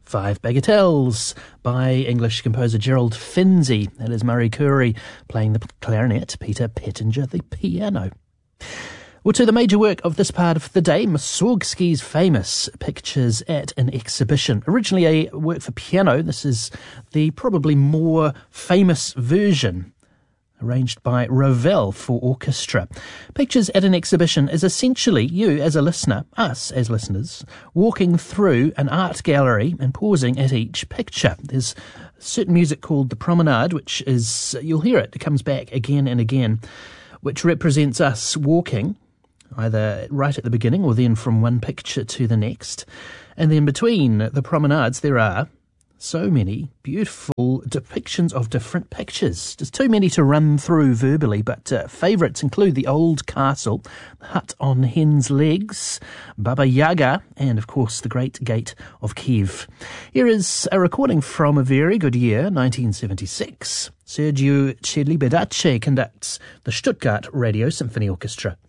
Five Bagatelles by English composer Gerald Finzi. That is Murray Curry playing the clarinet, Peter Pettinger the piano. Well, to the major work of this part of the day, Mussorgsky's famous Pictures at an Exhibition. Originally a work for piano, this is the probably more famous version, arranged by Ravel for orchestra. Pictures at an Exhibition is essentially you as a listener, us as listeners, walking through an art gallery and pausing at each picture. There's certain music called The Promenade, which is, you'll hear it comes back again and again, which represents us walking, either right at the beginning or then from one picture to the next. And then between the promenades there are so many beautiful depictions of different pictures. There's too many to run through verbally, but favourites include the Old Castle, the Hut on Hen's Legs, Baba Yaga, and of course the Great Gate of Kiev. Here is a recording from a very good year, 1976. Sergiu Celibidache conducts the Stuttgart Radio Symphony Orchestra.